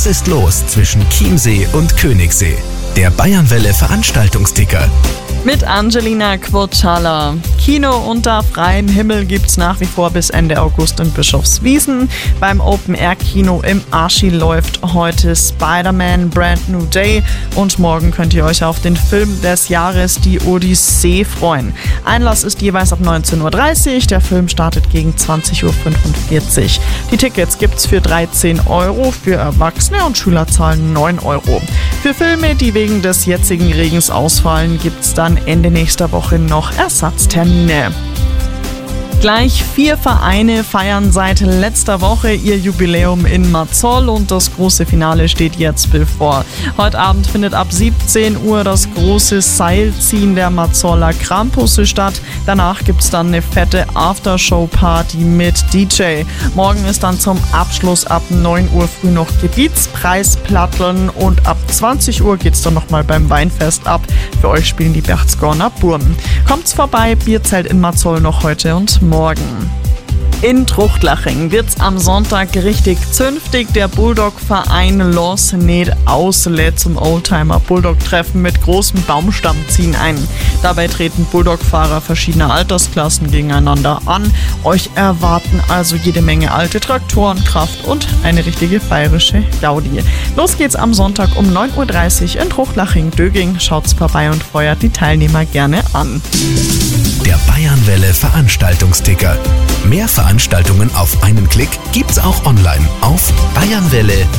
Was ist los zwischen Chiemsee und Königssee? Der Bayernwelle Veranstaltungsticker. Mit Angelina Quocciala. Kino unter freiem Himmel gibt's nach wie vor bis Ende August in Bischofswiesen. Beim Open-Air-Kino im Aschi läuft heute Spider-Man Brand New Day und morgen könnt ihr euch auf den Film des Jahres, die Odyssee, freuen. Einlass ist jeweils ab 19.30 Uhr, der Film startet gegen 20.45 Uhr. Die Tickets gibt's für 13 €, für Erwachsene und Schüler zahlen 9 €. Für Filme, die wegen des jetzigen Regens ausfallen, gibt's dann Ende nächster Woche noch Ersatztermine. Gleich 4 Vereine feiern seit letzter Woche ihr Jubiläum in Marzol und das große Finale steht jetzt bevor. Heute Abend findet ab 17 Uhr das große Seilziehen der Marzoler Krampusse statt. Danach gibt es dann eine fette Aftershow-Party mit DJ. Morgen ist dann zum Abschluss ab 9 Uhr früh noch Gebietspreisplatteln und ab 20 Uhr geht es dann nochmal beim Weinfest ab. Für euch spielen die Berchtesgadener Burm. Kommt's vorbei, Bierzelt in Marzol noch heute und morgen. In Truchtlaching wird's am Sonntag richtig zünftig. Der Bulldog-Verein Los Ned aus lädt zum Oldtimer-Bulldog-Treffen mit großem Baumstammziehen ein. Dabei treten Bulldog-Fahrer verschiedener Altersklassen gegeneinander an. Euch erwarten also jede Menge alte Traktoren, Kraft und eine richtige bayerische Gaudi. Los geht's am Sonntag um 9.30 Uhr in Truchtlaching-Döging. Schaut's vorbei und feuert die Teilnehmer gerne an. Der Bayernwelle Veranstaltungsticker. Mehr Veranstaltungen auf einen Klick gibt's auch online auf bayernwelle.at.